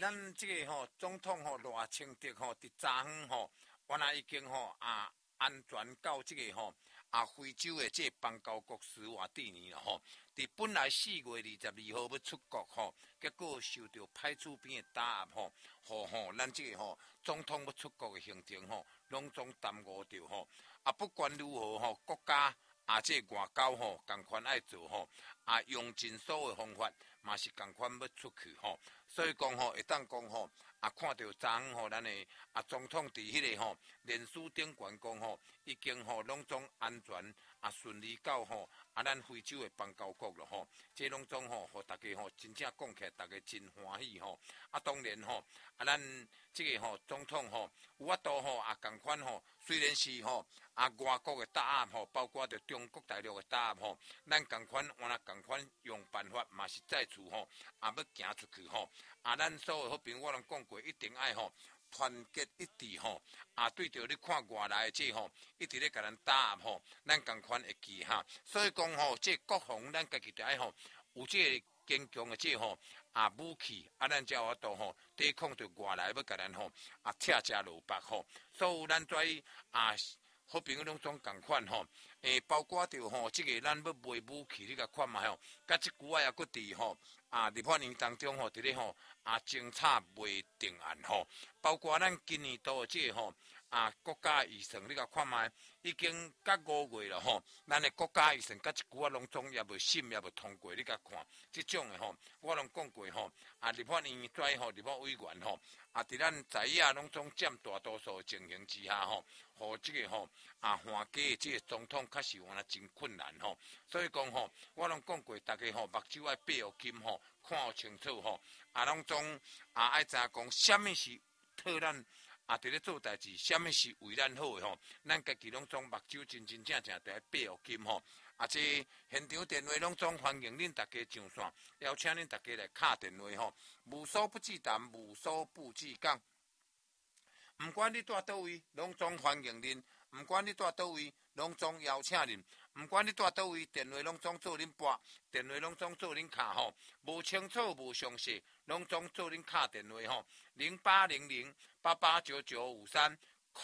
咱即个总统赖清德伫昨昏原来已经安全到即个非洲的即个邦交国斯瓦蒂尼啦伫本来4月22号要出国结果受到派出边的打压咱即个总统要出国的行程拢总耽误着不管如何国家即个外交共款爱做用尽所有方法嘛是共款要出去所以讲会当讲看到昨昏咱的总统伫迄个脸书顶悬讲已经拢总安全顺利到咱非洲的邦交国了这拢总互大家真正讲起来大家真欢喜当然咱即个总统有法度共款虽然是外国的打压包括着中国大陆的打压咱共款原来共款用办法嘛是再次要行出去咱所有好朋友我拢讲过一定爱团结一致对着你看外来的这一直咧甲咱打压咱共款会记所以讲这国防咱家己就爱有这个坚强的这武器咱才有法度抵抗着外来要甲咱拆家落北所有咱跩好朋友拢总共款包括着即个咱要卖武器你甲看嘛甲即句也佫伫立法院当中伫咧侦查未定案包括咱今年度的即个国家预算你甲看卖已经到5月了咱的国家预算甲即句拢总也未审也未通过你甲看即种的我拢讲过立法院跩立法委员伫咱在野拢总占大多数的情形之下互即个换家的即个总统确实原来真困难所以讲我拢讲过大家目睭爱闭互金看清楚拢总爱知影讲什么是替咱伫咧做代志，什么是为咱好的咱家己拢总目睭真正得爱闭互金这现场电话拢总欢迎恁大家上线，邀请恁大家来敲电话无所不至谈，无所不至讲。不管你住倒位，拢总欢迎恁；不管你住倒位，拢总邀请恁；不管你住倒位，电话拢总做恁拨，电话拢总做恁敲无清楚无详细，拢总做恁敲电话0800889953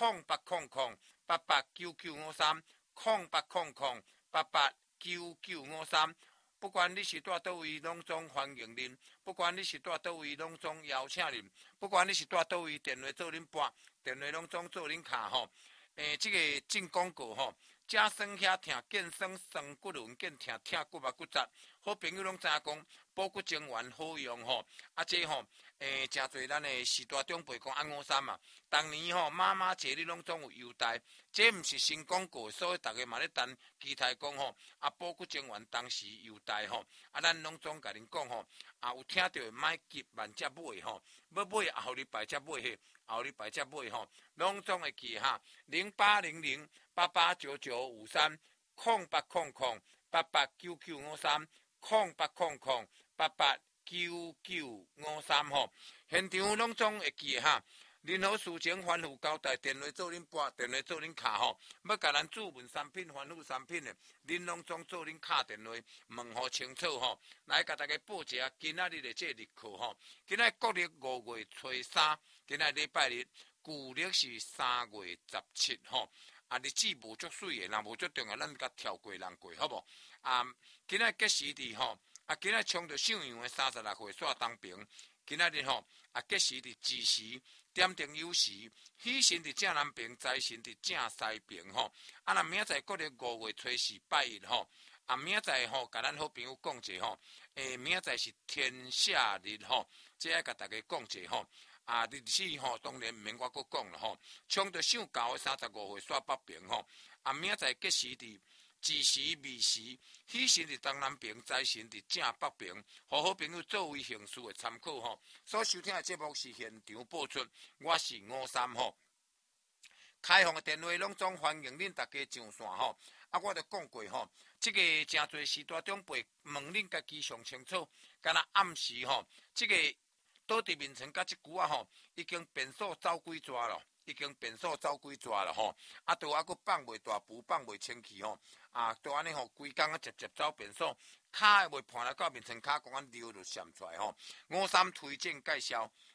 0800889953 0800889953。不管你是住倒位，拢总欢迎恁；不管你是住倒位，拢总邀请恁；不管你是住倒位，电话做恁拨，电话拢总做恁敲这个进广告假酸遐疼，健酸酸骨轮腱疼，疼骨目骨折。好朋友拢知影讲，补骨精元好用这真侪咱的时大长辈讲按3嘛。当年妈妈节你拢总有优待，这毋是新广告，所以大家嘛咧等期待讲补骨精元当时优待咱拢总甲恁讲有听到买急慢才买要买后礼拜才买后礼拜才买拢总会记0800889953 0800889953 0800889953现场拢总会记任何事情吩咐交代，电话做恁拨，电话做恁敲要甲咱注文产品、吩咐产品的，恁拢总做恁敲电话问好清楚来甲大家报一下今仔日的这日课今仔国历5月初3，今仔礼拜日，旧历是3月17日子无足水的，若无足重要，咱甲跳过人过，好无今仔吉时日今仔冲着上阳的36岁煞东平，今仔日吉时日子时。点灯酉时，喜神伫正南边，财神伫正西边若明仔载国历5月初4拜一明仔载甲咱好朋友讲者明仔载是天下日这爱甲大家讲者日子当然毋免我阁讲了冲着上高的35岁煞北平明仔载吉时日。子时、未时，喜神伫东南边，财神伫正北边，互好朋友作为形式的参考所收听的节目是现场播出，我是53开放的电话拢总欢迎恁大家上线我著讲过这个真侪时大长辈问恁家己上清楚，敢若暗时这个倒伫面前甲即句已经变数走几抓了。已经变数走几抓了都佫放袂大步，放袂清气都安尼规工直接走变数，骹会袂盘来到面前，骹讲溜就闪出来53推荐介绍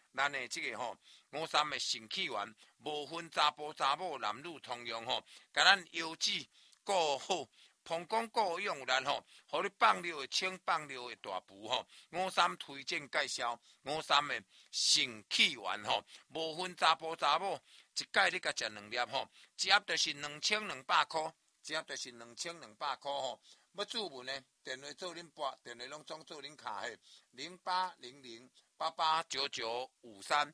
咱的这个53的肾气丸，无分查甫查某男女通用甲咱腰子顾好。膀胱顾用力互你放尿会清，放尿会大补53推荐介绍，53的肾气丸无分查甫查某，一盖你甲食2粒一盒就是2200块，一盒就是2200块要注文呢，电话做恁拨，电话拢总做恁卡的0800889953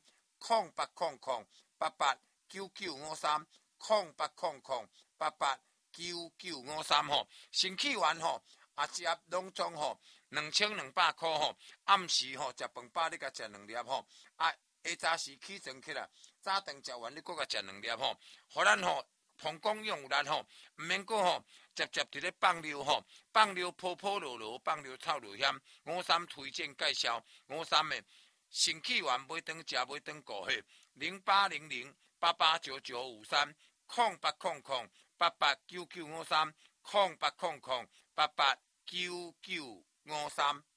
0800889953 0800889953肾气丸一盒拢总2200块暗时食饭饱你甲食2粒下早时起床起来，早顿食完你搁甲食2粒互咱膀胱用力毋免搁接伫咧放尿放尿泡泡落落，放尿臭落险。53推荐介绍53的肾气丸，买顿食买顿顾许0800889953 0800889953 0800889953。